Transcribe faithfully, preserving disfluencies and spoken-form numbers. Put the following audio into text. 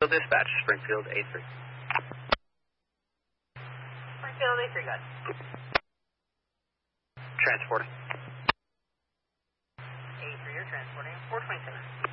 Dispatch, Springfield A three. Springfield A three, good. Transporting. A three, you're transporting. four twenty-seven.